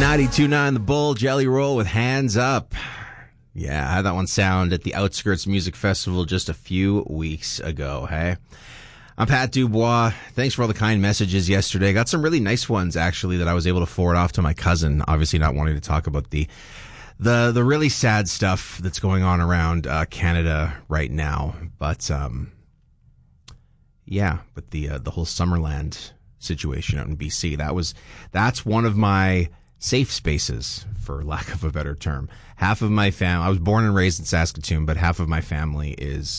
92.9 The Bull, Jelly Roll with Hands Up. Yeah, I had that one sound at the Outskirts Music Festival just a few weeks ago, hey? I'm Pat Dubois. Thanks for all the kind messages yesterday. Got some really nice ones, actually, that I was able to forward off to my cousin, obviously not wanting to talk about the really sad stuff that's going on around Canada right now. But, yeah, but the whole Summerland situation out in BC, that's one of my safe spaces, for lack of a better term. Half of my family, I was born and raised in Saskatoon, but half of my family is,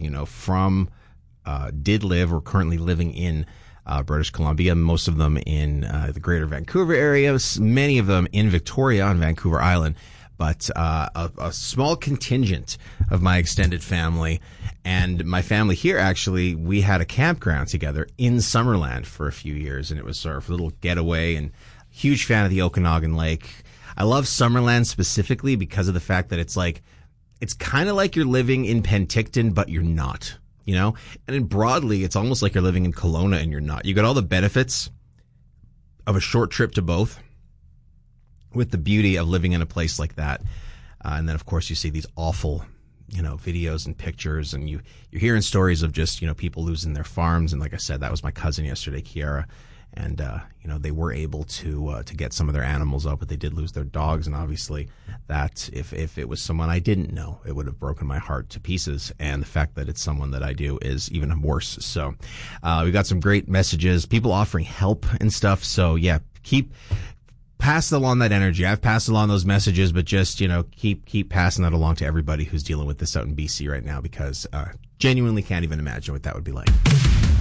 did live or currently living in British Columbia, most of them in the greater Vancouver area, many of them in Victoria on Vancouver Island, but a small contingent of my extended family and my family here, actually, we had a campground together in Summerland for a few years, and it was sort of a little getaway, and huge fan of the Okanagan Lake. I love Summerland specifically because of the fact that it's kind of like you're living in Penticton, but you're not, you know? And in Broadley, it's almost like you're living in Kelowna and you're not. You got all the benefits of a short trip to both with the beauty of living in a place like that. And then, of course, you see these awful, videos and pictures, and you're hearing stories of just, people losing their farms. And like I said, that was my cousin yesterday, Kiara. And, they were able to get some of their animals up, but they did lose their dogs. And obviously that if it was someone I didn't know, it would have broken my heart to pieces. And the fact that it's someone that I do is even worse. So, we got some great messages, people offering help and stuff. So yeah, pass along that energy. I've passed along those messages, but just, keep passing that along to everybody who's dealing with this out in BC right now, because, genuinely can't even imagine what that would be like.